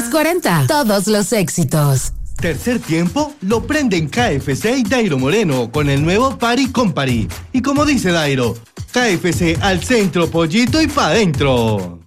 40. Todos los éxitos. Tercer tiempo lo prenden KFC y Dairo Moreno con el nuevo Party con Party. Y como dice Dairo, KFC al centro, pollito y pa' dentro.